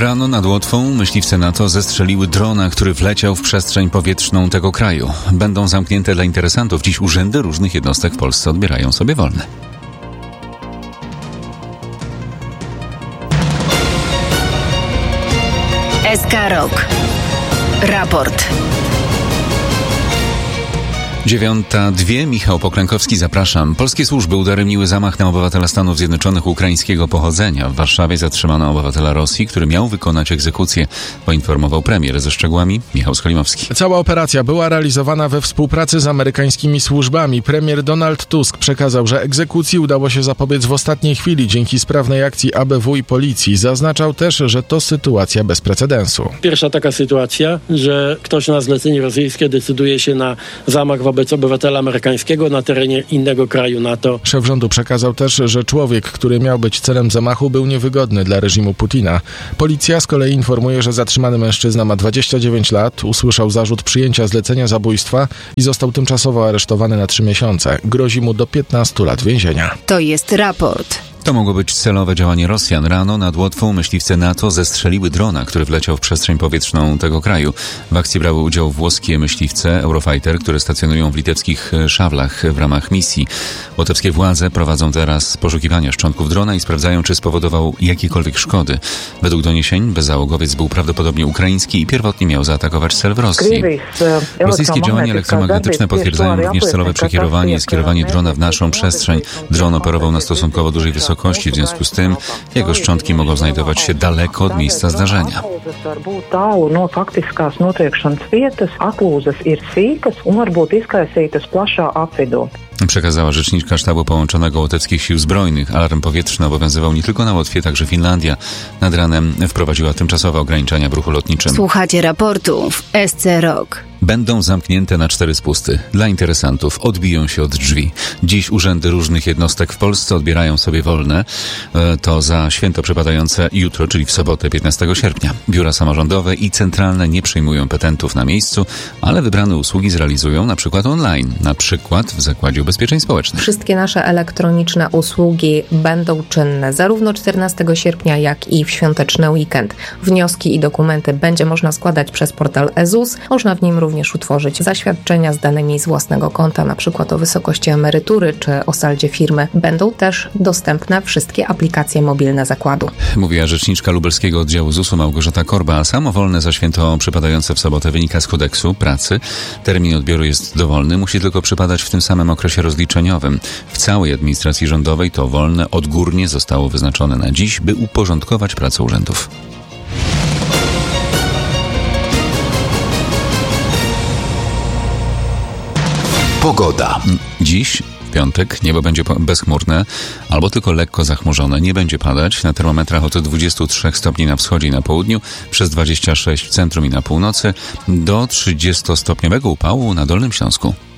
Rano nad Łotwą myśliwce NATO zestrzeliły drona, który wleciał w przestrzeń powietrzną tego kraju. Będą zamknięte dla interesantów. Dziś urzędy różnych jednostek w Polsce odbierają sobie wolne. SK Rok. Raport. 9:02. Michał Poklękowski, zapraszam. Polskie służby udaremniły zamach na obywatela Stanów Zjednoczonych ukraińskiego pochodzenia. W Warszawie zatrzymano obywatela Rosji, który miał wykonać egzekucję, poinformował premier. Ze szczegółami Michał Skolimowski. Cała operacja była realizowana we współpracy z amerykańskimi służbami. Premier Donald Tusk przekazał, że egzekucji udało się zapobiec w ostatniej chwili dzięki sprawnej akcji ABW i policji. Zaznaczał też, że to sytuacja bez precedensu. Pierwsza taka sytuacja, że ktoś na zlecenie rosyjskie decyduje się na zamach wobec obywatela amerykańskiego na terenie innego kraju NATO. Szef rządu przekazał też, że człowiek, który miał być celem zamachu, był niewygodny dla reżimu Putina. Policja z kolei informuje, że zatrzymany mężczyzna ma 29 lat, usłyszał zarzut przyjęcia zlecenia zabójstwa i został tymczasowo aresztowany na 3 miesiące. Grozi mu do 15 lat więzienia. To jest raport. To mogło być celowe działanie Rosjan. Rano nad Łotwą myśliwce NATO zestrzeliły drona, który wleciał w przestrzeń powietrzną tego kraju. W akcji brały udział włoskie myśliwce Eurofighter, które stacjonują w litewskich Szawlach w ramach misji. Łotewskie władze prowadzą teraz poszukiwania szczątków drona i sprawdzają, czy spowodował jakiekolwiek szkody. Według doniesień bezzałogowiec był prawdopodobnie ukraiński i pierwotnie miał zaatakować cel w Rosji. Rosyjskie działania elektromagnetyczne potwierdzają również celowe przekierowanie i skierowanie drona w naszą przestrzeń. Dron operował na stosunkowo dużej wysokości. W związku z tym jego szczątki mogą znajdować się daleko od miejsca zdarzenia. Przekazała rzeczniczka Sztabu Połączonego Łotewskich Sił Zbrojnych. Alarm powietrzny obowiązywał nie tylko na Łotwie, także Finlandia. Nad ranem wprowadziła tymczasowe ograniczenia w ruchu lotniczym. Słuchacie raportu w SC Rok. Będą zamknięte na 4 spusty. Dla interesantów odbiją się od drzwi. Dziś urzędy różnych jednostek w Polsce odbierają sobie wolne. To za święto przypadające jutro, czyli w sobotę 15 sierpnia. Biura samorządowe i centralne nie przyjmują petentów na miejscu, ale wybrane usługi zrealizują na przykład online. Na przykład w Zakładzie Ubezpieczeń Społecznych. Wszystkie nasze elektroniczne usługi będą czynne zarówno 14 sierpnia, jak i w świąteczny weekend. Wnioski i dokumenty będzie można składać przez portal eZUS. Można w nim również utworzyć zaświadczenia z danymi z własnego konta, np. o wysokości emerytury czy o saldzie firmy. Będą też dostępne wszystkie aplikacje mobilne zakładu. Mówiła rzeczniczka lubelskiego oddziału ZUS-u Małgorzata Korba. Samowolne za święto przypadające w sobotę wynika z kodeksu pracy. Termin odbioru jest dowolny, musi tylko przypadać w tym samym okresie rozliczeniowym. W całej administracji rządowej to wolne odgórnie zostało wyznaczone na dziś, by uporządkować pracę urzędów. Pogoda. Dziś w piątek niebo będzie bezchmurne albo tylko lekko zachmurzone. Nie będzie padać. Na termometrach od 23 stopni na wschodzie i na południu, przez 26 w centrum i na północy, do 30-stopniowego upału na Dolnym Śląsku.